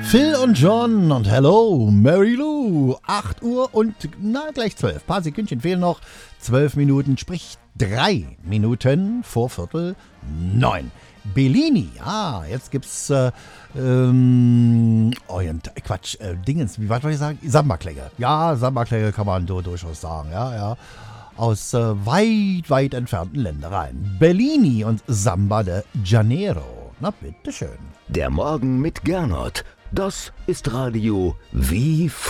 Phil und John und Hello, Mary Lou. 8 Uhr und gleich 12. Ein paar Sekündchen fehlen noch. 12 Minuten, sprich 3 Minuten vor Viertel 9. Bellini, jetzt gibt's Dingens, wie weit wollte ich sagen? Samba-Klänge. Ja, Samba-Klänge kann man durchaus sagen, ja. Aus weit entfernten Ländereien. Bellini und Samba de Janeiro. Na, bitteschön. Der Morgen mit Gernot. Das ist Radio wie